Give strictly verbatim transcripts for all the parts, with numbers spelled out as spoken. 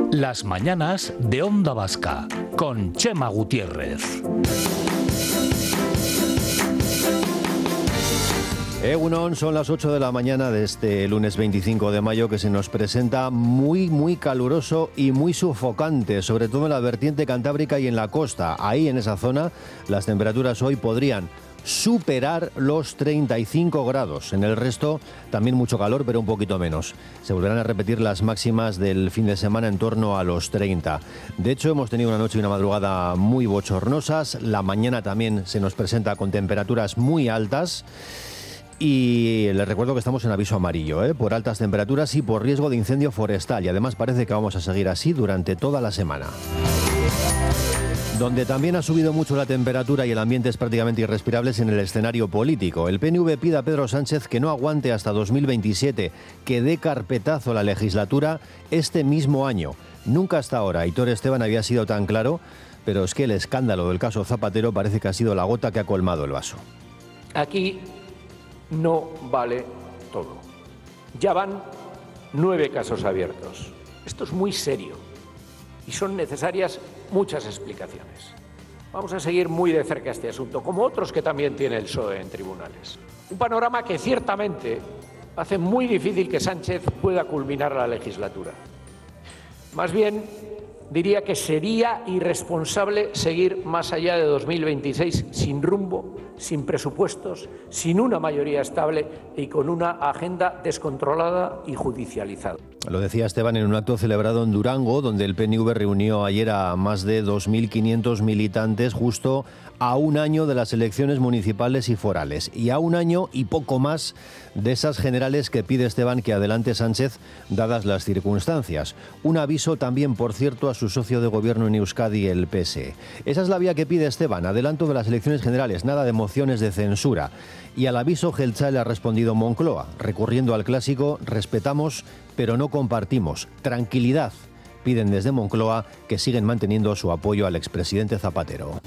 Las mañanas de Onda Vasca, con Chema Gutiérrez. Egunon, son las ocho de la mañana de este lunes veinticinco de mayo, que se nos presenta muy, muy caluroso y muy sofocante, sobre todo en la vertiente cantábrica y en la costa. Ahí, en esa zona, las temperaturas hoy podrían superar los treinta y cinco grados. En el resto también mucho calor, pero un poquito menos. Se volverán a repetir las máximas del fin de semana en torno a los treinta. De hecho, hemos tenido una noche y una madrugada muy bochornosas. La mañana también se nos presenta con temperaturas muy altas. Y les recuerdo que estamos en aviso amarillo, ¿eh? por altas temperaturas y por riesgo de incendio forestal. Y además parece que vamos a seguir así durante toda la semana. Donde también ha subido mucho la temperatura y el ambiente es prácticamente irrespirable es en el escenario político. El P N V pide a Pedro Sánchez que no aguante hasta dos mil veintisiete, que dé carpetazo a la legislatura este mismo año. Nunca hasta ahora Aitor Esteban había sido tan claro, pero es que el escándalo del caso Zapatero parece que ha sido la gota que ha colmado el vaso. Aquí no vale todo. Ya van nueve casos abiertos. Esto es muy serio y son necesarias muchas explicaciones. Vamos a seguir muy de cerca este asunto, como otros que también tiene el P S O E en tribunales. Un panorama que ciertamente hace muy difícil que Sánchez pueda culminar la legislatura. Más bien, diría que sería irresponsable seguir más allá de dos mil veintiséis sin rumbo, sin presupuestos, sin una mayoría estable y con una agenda descontrolada y judicializada. Lo decía Esteban en un acto celebrado en Durango, donde el P N V reunió ayer a más de dos mil quinientos militantes justo a un año de las elecciones municipales y forales y a un año y poco más de esas generales que pide Esteban que adelante Sánchez dadas las circunstancias. Un aviso también, por cierto, a su socio de gobierno en Euskadi, el P S E. Esa es la vía que pide Esteban, adelanto de las elecciones generales, nada de mociones de censura. Y al aviso Jeltzale ha respondido Moncloa, recurriendo al clásico: respetamos, pero no compartimos. Tranquilidad, piden desde Moncloa, que siguen manteniendo su apoyo al expresidente Zapatero.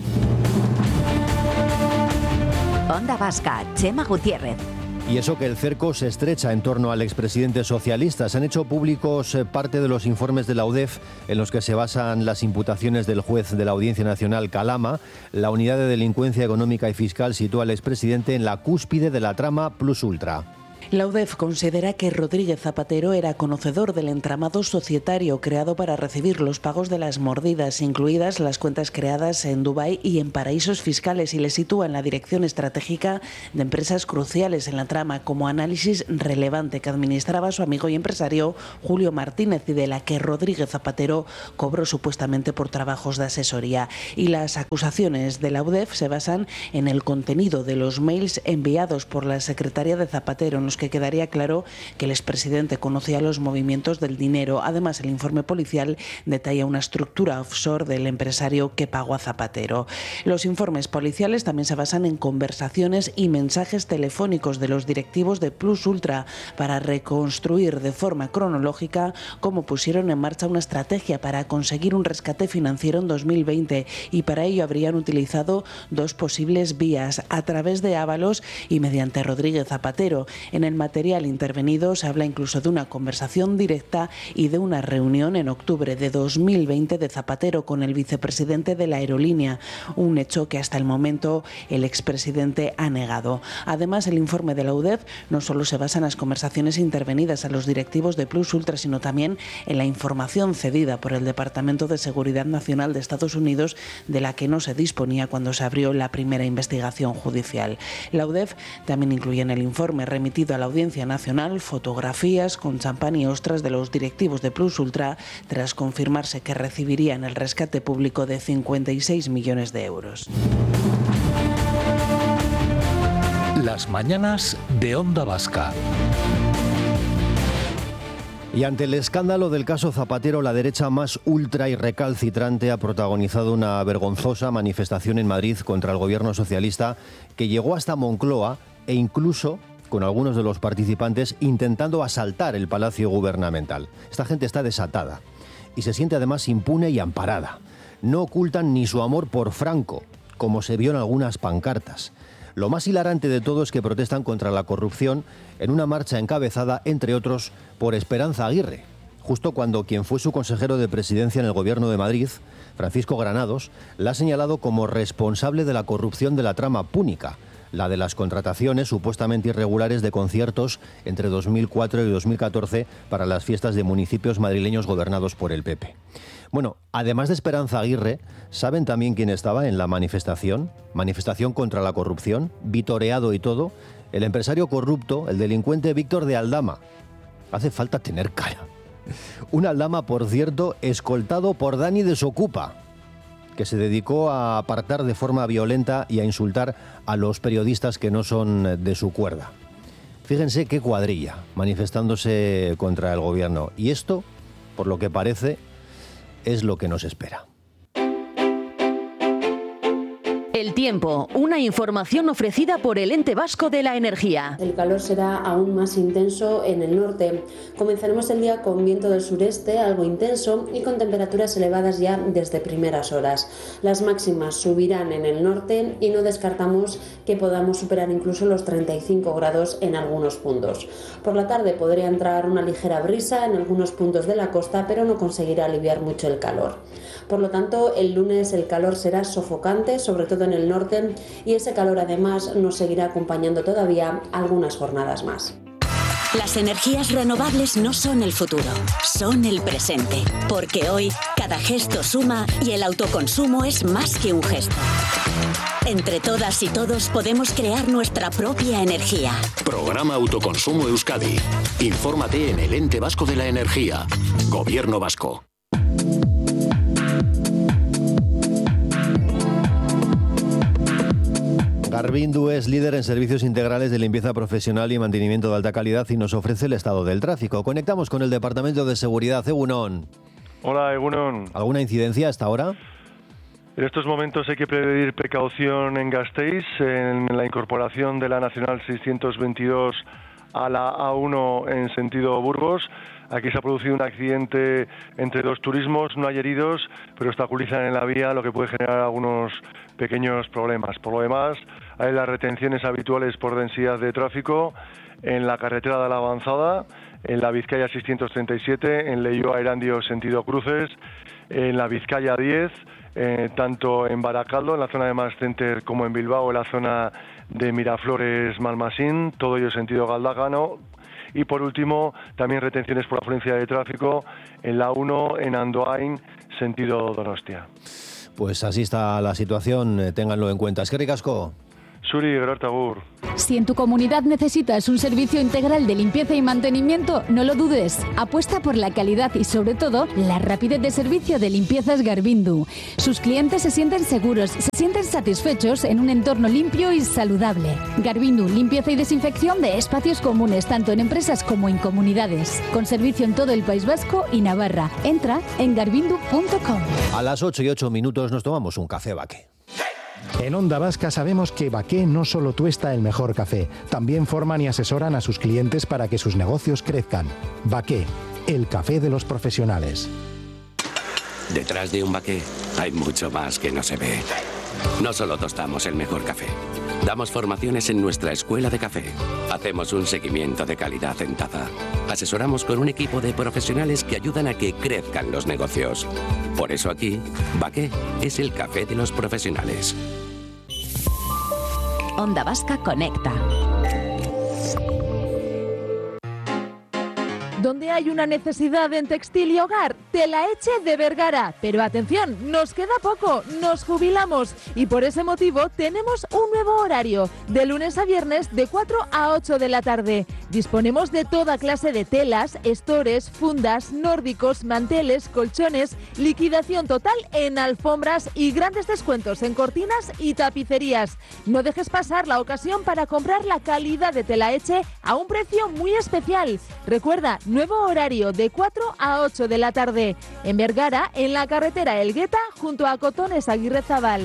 Onda Vasca, Chema Gutiérrez. Y eso que el cerco se estrecha en torno al expresidente socialista. Se han hecho públicos eh, parte de los informes de la U D E F en los que se basan las imputaciones del juez de la Audiencia Nacional Calama. La unidad de delincuencia económica y fiscal sitúa al expresidente en la cúspide de la trama Plus Ultra. La U D E F considera que Rodríguez Zapatero era conocedor del entramado societario creado para recibir los pagos de las mordidas, incluidas las cuentas creadas en Dubái y en paraísos fiscales, y le sitúa en la dirección estratégica de empresas cruciales en la trama, como análisis relevante que administraba su amigo y empresario Julio Martínez y de la que Rodríguez Zapatero cobró supuestamente por trabajos de asesoría. Y las acusaciones de la U D E F se basan en el contenido de los mails enviados por la secretaria de Zapatero, en los que quedaría claro que el expresidente conocía los movimientos del dinero. Además, el informe policial detalla una estructura offshore del empresario que pagó a Zapatero. Los informes policiales también se basan en conversaciones y mensajes telefónicos de los directivos de Plus Ultra para reconstruir de forma cronológica cómo pusieron en marcha una estrategia para conseguir un rescate financiero en dos mil veinte, y para ello habrían utilizado dos posibles vías: a través de Ábalos y mediante Rodríguez Zapatero. En el material intervenido se habla incluso de una conversación directa y de una reunión en octubre de dos mil veinte de Zapatero con el vicepresidente de la aerolínea, un hecho que hasta el momento el expresidente ha negado. Además, el informe de la U D E F no solo se basa en las conversaciones intervenidas a los directivos de Plus Ultra, sino también en la información cedida por el Departamento de Seguridad Nacional de Estados Unidos, de la que no se disponía cuando se abrió la primera investigación judicial. La U D E F también incluye en el informe remitido a la Audiencia Nacional fotografías con champán y ostras de los directivos de Plus Ultra tras confirmarse que recibirían el rescate público de cincuenta y seis millones de euros. Las mañanas de Onda Vasca. Y ante el escándalo del caso Zapatero, la derecha más ultra y recalcitrante ha protagonizado una vergonzosa manifestación en Madrid contra el gobierno socialista que llegó hasta Moncloa e incluso con algunos de los participantes intentando asaltar el Palacio Gubernamental. Esta gente está desatada y se siente además impune y amparada. No ocultan ni su amor por Franco, como se vio en algunas pancartas. Lo más hilarante de todo es que protestan contra la corrupción en una marcha encabezada, entre otros, por Esperanza Aguirre, justo cuando quien fue su consejero de presidencia en el gobierno de Madrid, Francisco Granados, la ha señalado como responsable de la corrupción de la trama púnica, la de las contrataciones supuestamente irregulares de conciertos entre dos mil cuatro y dos mil catorce para las fiestas de municipios madrileños gobernados por el P P. Bueno, además de Esperanza Aguirre, ¿saben también quién estaba en la manifestación? Manifestación contra la corrupción, vitoreado y todo. El empresario corrupto, el delincuente Víctor de Aldama. Hace falta tener cara. Un Aldama, por cierto, escoltado por Dani Desocupa, que se dedicó a apartar de forma violenta y a insultar a los periodistas que no son de su cuerda. Fíjense qué cuadrilla, manifestándose contra el gobierno. Y esto, por lo que parece, es lo que nos espera. El tiempo, una información ofrecida por el Ente Vasco de la Energía. El calor será aún más intenso en el norte. Comenzaremos el día con viento del sureste, algo intenso, y con temperaturas elevadas ya desde primeras horas. Las máximas subirán en el norte y no descartamos que podamos superar incluso los treinta y cinco grados en algunos puntos. Por la tarde podría entrar una ligera brisa en algunos puntos de la costa, pero no conseguirá aliviar mucho el calor. Por lo tanto, el lunes el calor será sofocante, sobre todo en el norte, y ese calor además nos seguirá acompañando todavía algunas jornadas más. Las energías renovables no son el futuro, son el presente, porque hoy cada gesto suma y el autoconsumo es más que un gesto. Entre todas y todos podemos crear nuestra propia energía. Programa Autoconsumo Euskadi. Infórmate en el Ente Vasco de la Energía. Gobierno Vasco. Garbindu es líder en servicios integrales de limpieza profesional y mantenimiento de alta calidad y nos ofrece el estado del tráfico. Conectamos con el Departamento de Seguridad. Egunon. Hola, Egunon. ¿Alguna incidencia hasta ahora? En estos momentos hay que pedir precaución en Gasteiz, en la incorporación de la Nacional seiscientos veintidós a la A uno en sentido Burgos. Aquí se ha producido un accidente entre dos turismos, no hay heridos, pero obstaculizan en la vía, lo que puede generar algunos pequeños problemas. Por lo demás, hay las retenciones habituales por densidad de tráfico en la carretera de la Avanzada, en la Vizcaya seiscientos treinta y siete, en Leioa-Erandio sentido Cruces, en la Vizcaya diez, eh, tanto en Barakaldo, en la zona de Mass Center, como en Bilbao, en la zona de Miraflores-Malmasín, todo ello sentido Galdácano. Y por último, también retenciones por afluencia de tráfico en la uno en Andoain, sentido Donostia. Pues así está la situación, ténganlo en cuenta. Es que ricasco. Suri, Gerard Agur. Si en tu comunidad necesitas un servicio integral de limpieza y mantenimiento, no lo dudes. Apuesta por la calidad y, sobre todo, la rapidez de servicio de Limpiezas Garbindu. Sus clientes se sienten seguros, se sienten satisfechos en un entorno limpio y saludable. Garbindu, limpieza y desinfección de espacios comunes, tanto en empresas como en comunidades. Con servicio en todo el País Vasco y Navarra. Entra en garbindu punto com. A las ocho y ocho minutos nos tomamos un café Baqué. En Onda Vasca sabemos que Baqué no solo tuesta el mejor café, también forman y asesoran a sus clientes para que sus negocios crezcan. Baqué, el café de los profesionales. Detrás de un Baqué hay mucho más que no se ve. No solo tostamos el mejor café, damos formaciones en nuestra escuela de café. Hacemos un seguimiento de calidad en taza. Asesoramos con un equipo de profesionales que ayudan a que crezcan los negocios. Por eso aquí, Baqué es el café de los profesionales. Onda Vasca Conecta. Donde hay una necesidad en textil y hogar, Telaeche de Vergara. Pero atención, nos queda poco, nos jubilamos y por ese motivo tenemos un nuevo horario, de lunes a viernes de cuatro a ocho de la tarde. Disponemos de toda clase de telas, estores, fundas, nórdicos, manteles, colchones, liquidación total en alfombras y grandes descuentos en cortinas y tapicerías. No dejes pasar la ocasión para comprar la calidad de Telaeche a un precio muy especial. Recuerda, nuevo horario de cuatro a ocho de la tarde. En Vergara, en la carretera Elgueta, junto a Cotones Aguirrezabal.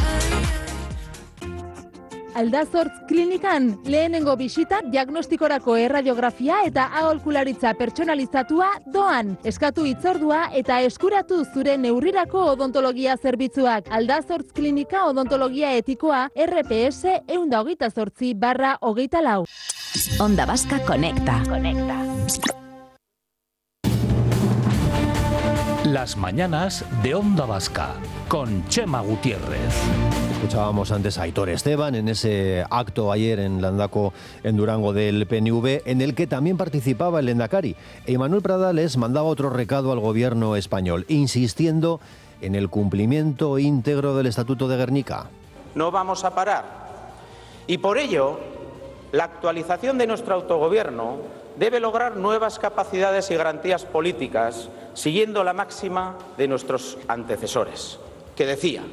Aldazortz klinikan lehenengo bisita diagnostikorako erradiografia eta aholkularitza pertsonalizatua doan. Eskatu hitzordua eta eskuratu zure neurrirako odontologia zerbitzuak. Aldazortz klinika odontologia etikoa R P S ehun eta hogeita zortzi barra hogeita lau. Onda Vasca Conecta. Conecta. Las mañanas de Onda Vasca, con Chema Gutiérrez. Escuchábamos antes a Aitor Esteban en ese acto ayer en Landako, en Durango, del P N V, en el que también participaba el lehendakari. E Manuel Pradales mandaba otro recado al gobierno español, insistiendo en el cumplimiento íntegro del Estatuto de Gernika. No vamos a parar. Y por ello, la actualización de nuestro autogobierno debe lograr nuevas capacidades y garantías políticas, siguiendo la máxima de nuestros antecesores, que decía: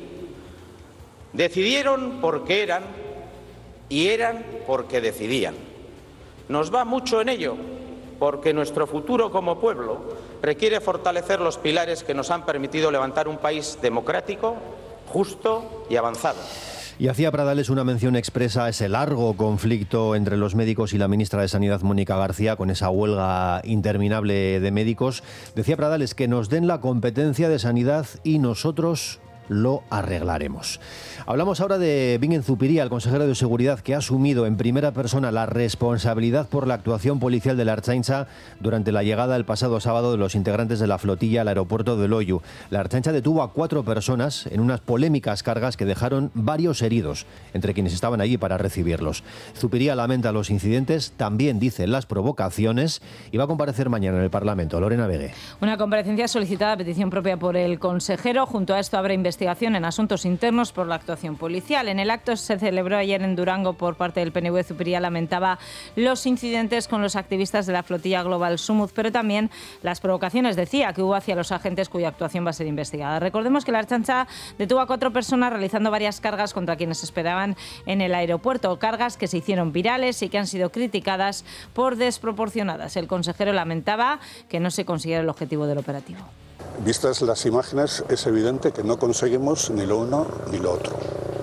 decidieron porque eran y eran porque decidían. Nos va mucho en ello, porque nuestro futuro como pueblo requiere fortalecer los pilares que nos han permitido levantar un país democrático, justo y avanzado. Y hacía Pradales una mención expresa a ese largo conflicto entre los médicos y la ministra de Sanidad, Mónica García, con esa huelga interminable de médicos. Decía Pradales que nos den la competencia de sanidad y nosotros lo arreglaremos. Hablamos ahora de Bingen Zupiria, el consejero de Seguridad, que ha asumido en primera persona la responsabilidad por la actuación policial de la Ertzaintza durante la llegada el pasado sábado de los integrantes de la flotilla al aeropuerto de Loiu. La Ertzaintza detuvo a cuatro personas en unas polémicas cargas que dejaron varios heridos entre quienes estaban allí para recibirlos. Zupiria lamenta los incidentes, también dice las provocaciones, y va a comparecer mañana en el Parlamento. Lorena Vegue. Una comparecencia solicitada a petición propia por el consejero. Junto a esto habrá investigación en asuntos internos por la actuación policial. En el acto se celebró ayer en Durango por parte del P N V. Zupiria lamentaba los incidentes con los activistas de la flotilla Global Sumud, pero también las provocaciones, decía, que hubo hacia los agentes cuya actuación va a ser investigada. Recordemos que la Ertzaintza detuvo a cuatro personas realizando varias cargas contra quienes esperaban en el aeropuerto, cargas que se hicieron virales y que han sido criticadas por desproporcionadas. El consejero lamentaba que no se consiguiera el objetivo del operativo. Vistas las imágenes, es evidente que no conseguimos ni lo uno ni lo otro.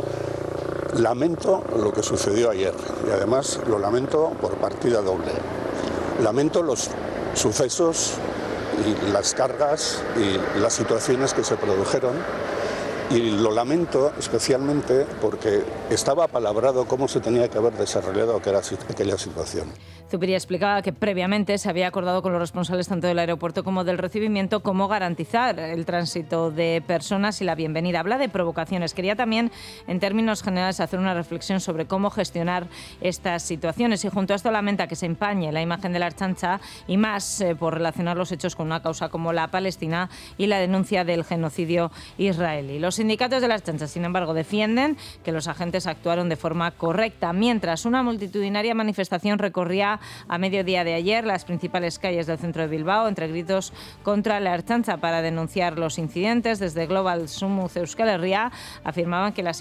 Lamento lo que sucedió ayer y además lo lamento por partida doble. Lamento los sucesos y las cargas y las situaciones que se produjeron, y lo lamento especialmente porque estaba apalabrado cómo se tenía que haber desarrollado aquella situación. Zupiria explicaba que previamente se había acordado con los responsables tanto del aeropuerto como del recibimiento cómo garantizar el tránsito de personas y la bienvenida. Habla de provocaciones. Quería también, en términos generales, hacer una reflexión sobre cómo gestionar estas situaciones, y junto a esto lamenta que se empañe la imagen de la Ertzaintza, y más eh, por relacionar los hechos con una causa como la palestina y la denuncia del genocidio israelí. Los sindicatos de la Ertzaintza, sin embargo, defienden que los agentes actuaron de forma correcta, mientras una multitudinaria manifestación recorría a mediodía de ayer las principales calles del centro de Bilbao, entre gritos contra la Ertzaintza para denunciar los incidentes. Desde Global Sumud Euskal Herria afirmaban que las